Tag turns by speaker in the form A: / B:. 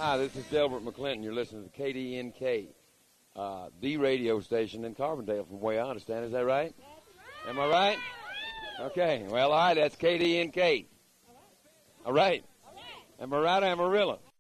A: Hi, this is Delbert McClinton. You're listening to KDNK, the radio station in Carbondale, from the way I understand. Is that right? Am I right? Okay. Well, all right, that's KDNK. All right. Am I right, Amarillo?